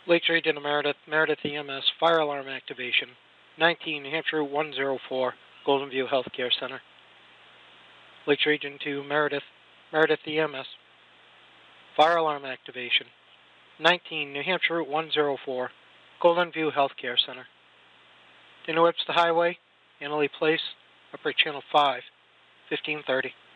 Lakes Region to Meredith, Meredith EMS, fire alarm activation. 19, New Hampshire Route 104, Golden View Healthcare Center. Lakes Region to Meredith, Meredith EMS, fire alarm activation. 19, New Hampshire Route 104, Golden View Healthcare Center. Dana Webster Highway, Annalee Place, Upper Channel 5, 1530.